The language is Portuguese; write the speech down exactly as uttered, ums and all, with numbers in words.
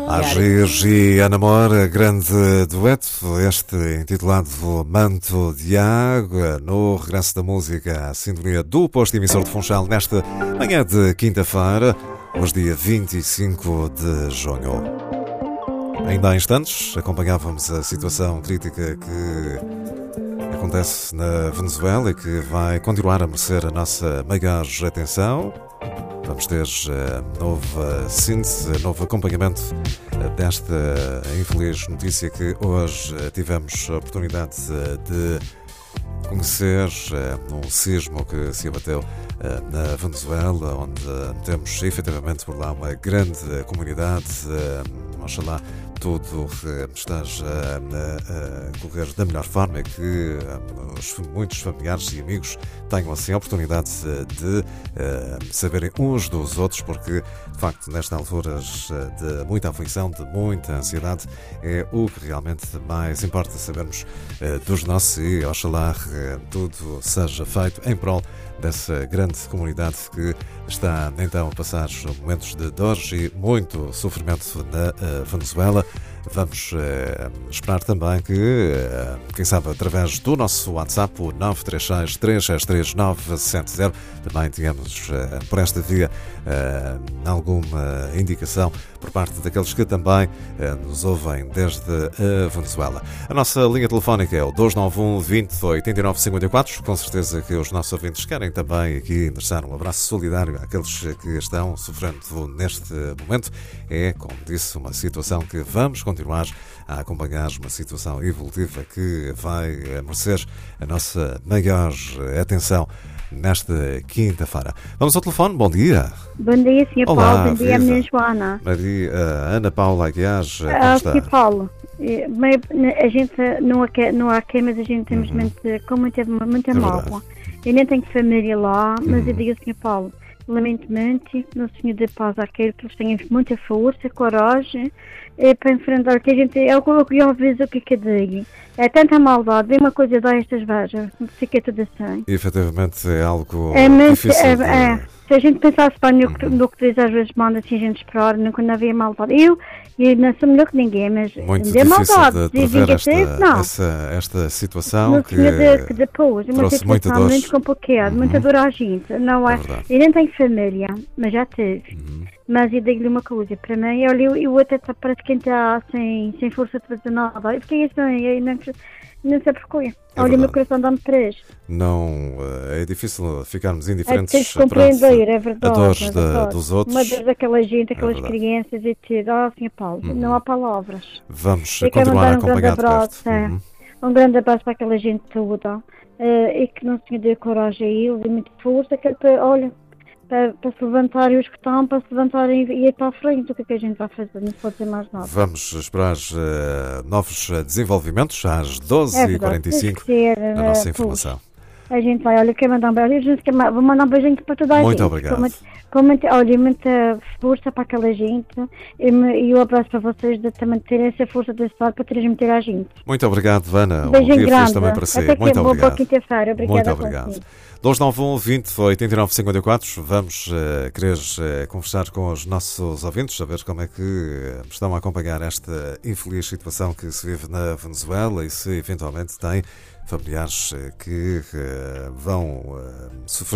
Agir e Ana Moura, grande dueto, este intitulado Manto de Água, no regresso da música à sintonia do posto emissor de Funchal, nesta manhã de quinta-feira, hoje dia vinte e cinco de junho. Ainda há instantes acompanhávamos a situação crítica que acontece na Venezuela e que vai continuar a merecer a nossa maior atenção. Vamos ter uh, nova síntese, novo acompanhamento uh, desta infeliz notícia que hoje uh, tivemos a oportunidade uh, de conhecer, uh, um sismo que se abateu uh, na Venezuela, onde uh, temos efetivamente por lá uma grande comunidade. Uh, oxalá tudo uh, esteja uh, a correr da melhor forma e que uh, os, muitos familiares e amigos tenham assim a oportunidade de uh, saberem uns dos outros, porque de facto nestas alturas uh, de muita aflição, de muita ansiedade, é o que realmente mais importa sabermos uh, dos nossos, e oxalá uh, tudo seja feito em prol dessa grande comunidade que está então a passar momentos de dores e muito sofrimento na uh, Venezuela. Vamos uh, esperar também que, uh, quem sabe, através do nosso WhatsApp, o nove três seis, três seis três, nove sete zero, também tenhamos uh, por esta via uh, alguma indicação por parte daqueles que também uh, nos ouvem desde a Venezuela. A nossa linha telefónica é o dois nove um, vinte, oitenta e nove, cinquenta e quatro. Com certeza que os nossos ouvintes querem também aqui endereçar um abraço solidário àqueles que estão sofrendo neste momento. É, como disse, uma situação que vamos continuar a acompanhar, uma situação evolutiva que vai merecer a nossa maior atenção nesta quinta-feira. Vamos ao telefone, bom dia. Bom dia, senhor Olá, Paulo, bom dia, viva. minha Joana. Maria, uh, Ana Paula Aguiar, como Ah, está? senhor Paulo, eh, meio- a gente não há, que- não há quem, mas a gente temos Uhum. mente, com muita, muita É mágoa. verdade. Eu nem tenho família lá, mas Uhum. eu digo ao senhor Paulo, lamento muito, no Senhor de paz àquele que eles tenham muita força, coragem, eh, para enfrentar, que a gente, é o que eu aviso o que é que eu digo. É tanta maldade, vem uma coisa dá estas vejas, fica tudo assim. E, efetivamente é algo É muito, difícil é, de... é. Se a gente pensasse bem no, que- Uhum. no que diz, às vezes manda assim a gente esperar, nunca não havia maldade. Eu, eu não sou melhor que ninguém, mas Muito dê difícil maldade. de Diz prever esta, vingativo, não. essa, esta situação No que senhor de, que depois, uma trouxe muita situação dor. muito complicada, Uhum. muita dor à gente. Não É é, verdade. eu nem tenho família, mas já tive. Uhum. Mas eu digo-lhe uma coisa, para mim, olha, eu, eu até tá- parece que está sem, sem força de fazer nada. Eu fiquei assim, eu não, não sei porquê. É Olha, o meu verdade. coração dá-me três. Não, eh, é difícil ficarmos É indiferentes preciso perante compreender, é verdade. a dores é da- verdade. dos outros. Uma dor daquela gente, aquelas verdade. crianças e tudo. Ah, senhor Paulo, Uhum. não há palavras. Vamos Eu quero continuar a mandar um grande acompanhar de abraço, perto. é. Uhum. Um grande abraço para aquela gente toda. eh, e que não se dê coragem a eles e muita força, que é para, olha, para, para se levantarem os que estão, para se levantarem e ir para a frente. O que é que a gente vai fazer? Não se pode dizer mais nada. Vamos esperar eh, novos eh, desenvolvimentos às É doze e verdade, quarenta e cinco tem que ser, na eh, nossa pois. informação. A gente vai, olha, quer mandar um beijo, a gente quer ma- vou mandar um beijinho para toda a Muito gente. obrigado. Com muita, com muita, olha, muita força para aquela gente e, me, e um abraço para vocês de também terem essa força de estar para transmitir à gente. Muito obrigado, Ana. Um Beijinho dia feliz grande. também para si. Até que Muito é boa, boa obrigado. quinta-feira. Obrigada. Muito a obrigado. vocês. dois nove um, vinte, oitenta e nove, cinquenta e quatro. Vamos uh, querer uh, conversar com os nossos ouvintes, saber como é que uh, estão a acompanhar esta infeliz situação que se vive na Venezuela e se eventualmente têm familiares uh, que uh, vão uh, sofrer